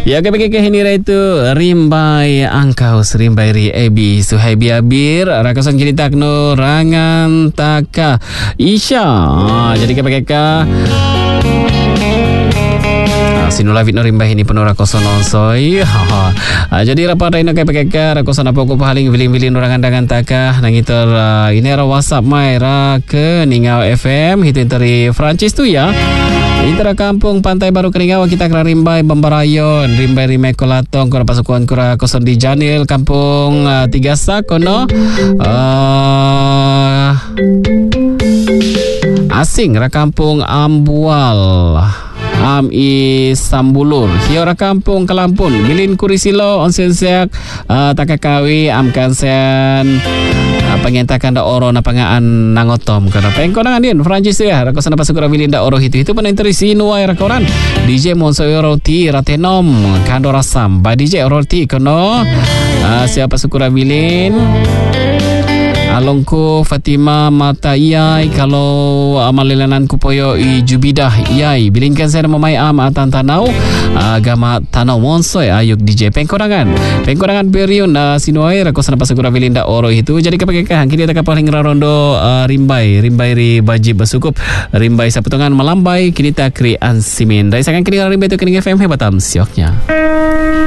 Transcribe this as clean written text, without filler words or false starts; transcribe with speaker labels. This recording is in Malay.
Speaker 1: Ya kebagi ini itu rimbai angkau rimbai ri ebi suhaibi abir rakasan kini takno rangan taka isya. Jadi kebagi sinulawit no rimbah ini penuh rakosan onsoi. Jadi rapat ino kay pagkaka rakosan apa ko pahaling biling-biling orangan dangan taka nangitor ini ra WhatsApp mai ra ke Ningau FM itu dari Francis tu ya. Intera kampung Pantai Baru Keningau kita kena rimbai Bambarayon rimbai rimai kolatong kura pasukan kura koson di Janil kampung Tigasa kono asing ra kampung Ambual Ami Sambulur Hiora Kampung Kelampun Bilin Kurisilo Onsen Seak Takakawi Amkansen pengentakan da oro na pangaan nangotom kana pengkonangan din Francis ya rakosan apa segera bilin da oro itu pun interisi nuai rakoran DJ Monso Roti Ratenom kando rasam ba DJ Roti kono siapa segera bilin Alongko Fatima Mata Iyai kalau amalilanan kupoyo i Jubidah Iyai bilingkan saya mamai atan tanau agama tanau monsoy ayuk DJ pengkorangan periun sinuai rakosan apa segera bilinda oro itu jadi kepakaikan kini tak paling rarondo rimbai ri baji basukup rimbai saputungan melambai kini tak kri ansimin dari sangan kini rimbai itu kini FM hebatam sioknya.